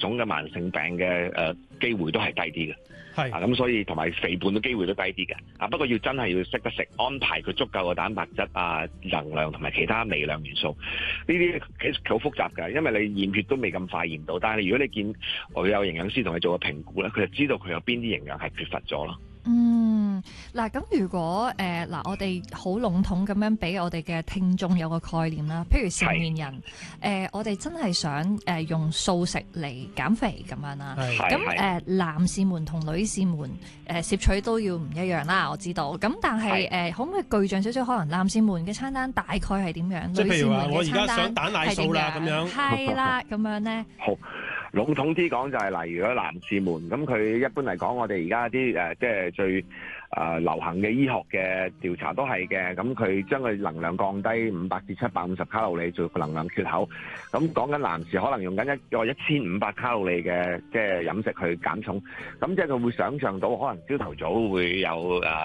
種嘅慢性病嘅機會都係低啲嘅。 係咁所以同埋肥胖嘅機會都低啲嘅。不過真係要識得食，安排佢足夠嘅蛋白質啊、能量同埋其他微量元素。呢啲其實好複雜㗎，因為你驗血都未咁快驗到。但係如果你見我有營養師同佢做個評估咧，佢就知道佢有邊啲營養係缺乏咗咯。 嗱，咁如果我哋好籠統咁樣俾我哋嘅聽眾有個概念啦，譬如成年人，我哋真係想用素食嚟減肥咁樣啦。咁男士們同女士們攝取都要唔一樣啦，我知道。咁但係可唔可以具象少少？可能男士們嘅餐單大概係點樣？ 即係譬如話，我而女士們嘅餐單家想蛋奶素啦咁樣。 係啦，咁樣咧。 好。籠統啲講就係，例如果男士們咁，佢一般嚟講，我哋而家啲即係最流行嘅醫學嘅調查都係嘅。咁佢將佢能量降低500至750卡路里做個能量缺口。咁講緊男士可能用緊一個1500卡路里嘅即係飲食去減重。咁即係佢會想像到，可能朝頭早會有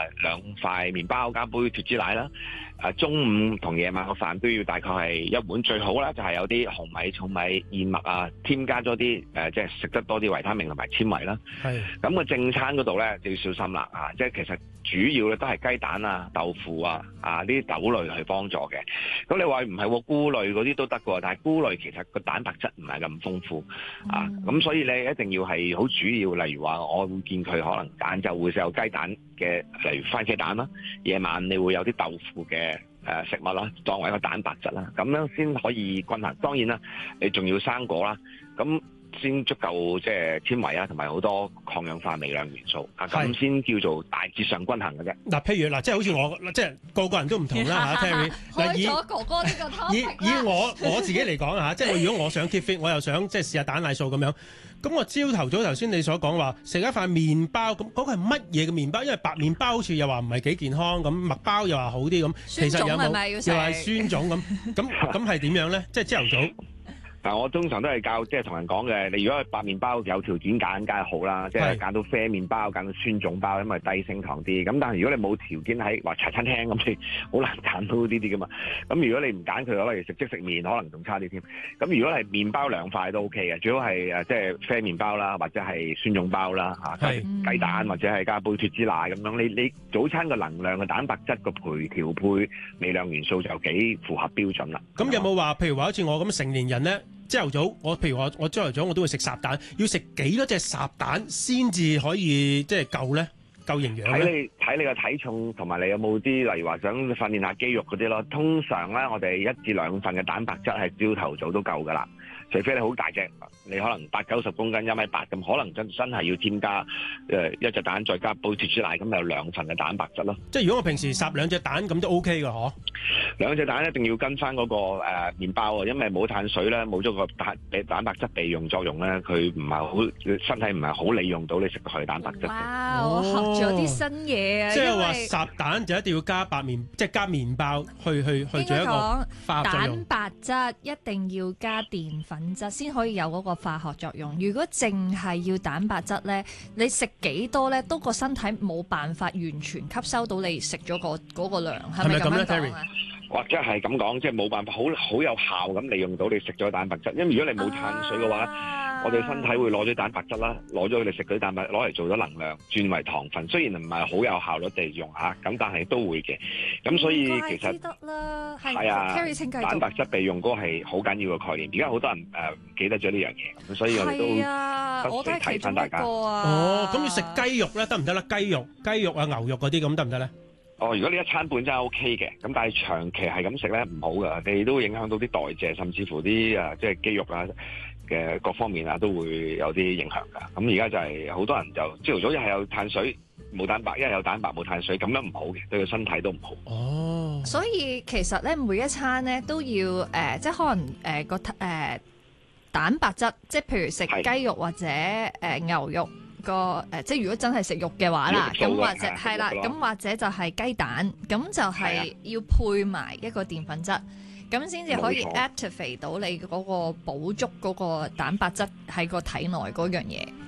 2塊麵包加杯脫脂奶啦。中午同夜晚個飯都要大概係一碗，最好啦就係有啲紅米、糙米、燕麥啊，添加咗啲即係食得多啲維他命同埋纖維啦。咁個正餐嗰度咧就要小心啦即係其實主要咧都係雞蛋啊、豆腐啊呢啲豆類去幫助嘅。咁你話唔係喎，菇類嗰啲都得嘅喎，但係菇類其實個蛋白質唔係咁豐富咁所以你一定要係好主要。例如話我會見佢可能晏晝會有雞蛋嘅，例如番茄蛋啦，夜晚你會有啲豆腐嘅食物啦，作為一個蛋白質啦，咁樣先可以均衡。當然啦，你仲要生果啦，咁先足夠即係纖維啊，同埋好多抗氧化微量元素咁先叫做大致上均衡嘅啫。 嗱，譬如即係好似我即係個個人都唔同啦嚇，Terry。 開咗哥哥呢個 topic 以我自己嚟講即係如果我想 keep fit，我又想即係試下蛋奶素咁樣。咁我朝頭早頭先你所講話食一塊麵包，咁嗰個係乜嘢嘅麵包？因為白麵包好似又話唔係幾健康，咁麥包又話好啲咁，其實有冇又係酸種咁係點樣咧？即係朝頭早。 但我通常都係教即係同人講嘅，你如果係白麵包有條件揀，梗係好啦，即係揀到啡麵包、揀到酸種包，因為低升糖啲。咁但係如果你冇條件喺話茶餐廳咁，你好難揀到呢啲噶嘛。咁如果你唔揀佢，可能食即食麵，可能仲差啲添。咁如果係麵包2塊都 OK 嘅，最好係即係啡麵包啦，或者係酸種包啦雞蛋或者係加杯脫脂奶咁樣。你早餐個能量嘅蛋白質個調配微量元素就幾符合標準啦。 咁有冇話譬如話好似我咁成年人咧？朝頭早，譬如我朝頭早我都會食烚蛋，要食幾多隻烚蛋先至可以即係夠咧？夠營養咧？ 睇你個體重同埋你有冇啲，例如話想訓練下肌肉嗰啲咯。通常咧，我哋1至2份嘅蛋白質係朝頭早都夠噶啦。除非你好大隻，你可能80-90公斤1.8米咁，可能真係要添加一隻蛋再加杯脫脂奶，咁有2份嘅蛋白質咯。 即係如果我平時烚2隻蛋咁都 OK 㗎嗬 ？2隻蛋一定要跟翻嗰個麵包啊，因為冇碳水咧，冇咗個蛋白質備用作用咧，佢唔係好身體唔係好利用到你食佢蛋白質。 哇！我學咗啲新嘢啊！ 即係話烚蛋就一定要加即係加麵包去做一個化學作用。 蛋白質一定要加澱粉質先可以有嗰個化學作用。如果淨係要蛋白質咧，你食幾多咧，都個身體冇辦法完全吸收到你食咗嗰個量，係咪咁樣講啊？ 或者係咁講，即係冇辦法好有效咁利用到你食咗蛋白質，因為如果你冇碳水嘅話，我哋身體會攞咗蛋白質啦，攞咗你食嗰啲蛋白攞嚟做咗能量，轉為糖分。雖然唔係好有效率地用咁但係都會嘅。咁所以其實得啦， 係啊，蛋白質備用嗰個係好緊要嘅概念。而家好多人唔記得咗呢樣嘢，咁所以我哋都我都係提醒大家。 咁要食雞肉咧得唔得咧？雞肉啊牛肉嗰啲咁得唔得咧？ 如果你一餐半真係 OK 嘅，咁但係長期係咁食咧唔好噶，你都會影響到啲代謝，甚至乎啲即係肌肉啊嘅各方面啊都會有啲影響噶。咁而家就係好多人就朝頭早一係有碳水冇蛋白，一係有蛋白冇碳水，咁樣唔好嘅，對個身體都唔好。 所以其實咧每一餐咧都要即係可能個蛋白質，即係譬如食雞肉或者牛肉。即係如果真係食肉嘅話啦，咁或者係啦，咁或者就係雞蛋，咁就係要配埋一個澱粉質，咁先至可以 activate 到你嗰個補足嗰個蛋白質喺個體內嗰樣嘢。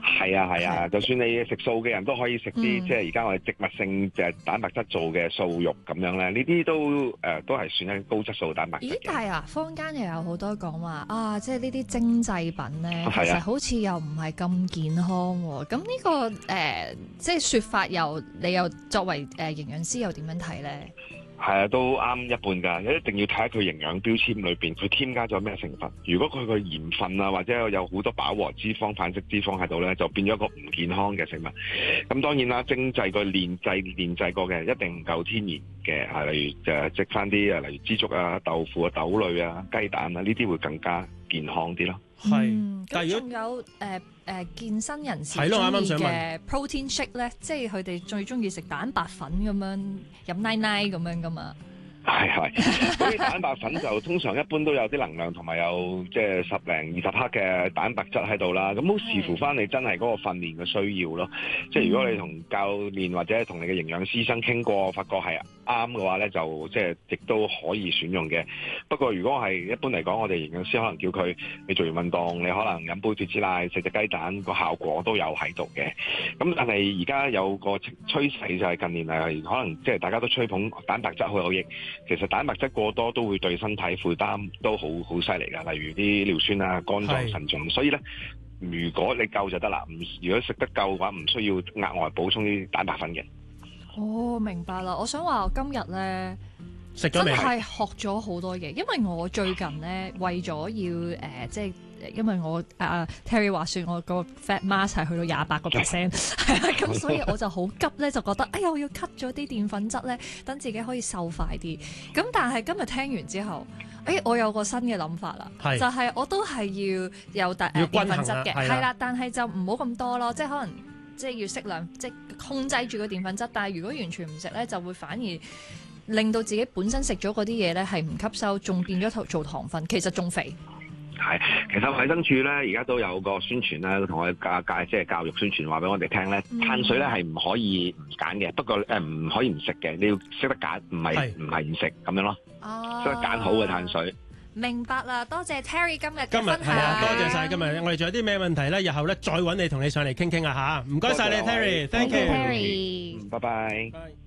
係啊，就算你食素嘅人都可以食啲即係而家我哋植物性嘅蛋白質做嘅素肉咁樣咧，呢啲都係算係高質素蛋白質嘅。 咦？但係坊間又有好多講話啊，即係呢啲精製品咧，其實好似又唔係咁健康喎。咁呢個即係説法你又作為營養師又點樣睇咧？ 係啊，都啱一半㗎。你一定要睇下佢營養標籤裏邊，佢添加咗咩成分。如果佢個鹽分啊，或者有好多飽和脂肪、反式脂肪喺度咧，就變咗一個唔健康嘅食物。咁當然啦，精製個煉製過嘅一定唔夠天然嘅，例如植翻啲例如枝竹啊、豆腐啊、豆類啊、雞蛋啊，呢啲會更加健康啲咯。 係，但係如果仲有健身人士係咯，啱啱中意想問嘅 protein shake 咧，即係佢哋最中意食蛋白粉咁樣飲奶奶咁樣噶嘛。 係，嗰啲蛋白粉就通常一般都有啲能量同埋有即係10零20克嘅蛋白質喺度啦。咁好視乎翻你真係嗰個訓練嘅需要咯。即係如果你同教練或者同你嘅營養師醫生傾過，發覺係啱嘅話咧，就即係亦都可以選用嘅。不過如果係一般嚟講，我哋營養師可能叫佢你做完運動，你可能飲杯脫脂奶、食隻雞蛋，個效果都有喺度嘅。咁但係而家有個趨勢就係近年嚟可能即係大家都吹捧蛋白質好有益。其實蛋白質過多都會對身體負擔都好犀利㗎，例如啲尿酸啊、肝臟、腎臟。所以咧，如果你夠就得啦，如果食得夠嘅話，唔需要額外補充啲蛋白粉嘅。 哦，明白啦。我想話我今日咧真係學咗好多嘢，因為我最近咧為咗要即係。因為我Terry 話說我個 fat mass 係去到28%，係啊，咁所以我就好急咧，就覺得哎呀我要 cut 咗啲澱粉質咧，等自己可以瘦快啲。咁但係今日聽完之後，我有個新嘅諗法啦，就係我都係要有澱粉質嘅，係啦，但係就唔好咁多咯，即係可能即係要適量，即係控制住個澱粉質。但係如果完全唔食咧，就會反而令到自己本身食咗嗰啲嘢咧係唔吸收，仲變咗做糖分，其實仲肥。 係，其實衛生署咧而家都有個宣傳咧，同我哋即係教育宣傳話俾我哋聽咧，碳水咧係唔可以唔揀嘅，不過唔可以唔食嘅，你要識得揀，唔係唔食咁樣咯。識得揀好嘅碳水。 明白啦，多謝 Terry 今日係啊，多謝晒今日。我哋仲有啲咩問題咧？日後咧再揾你同你上嚟傾傾啊嚇！唔該晒你 Terry，Thank you， Terry， 拜拜。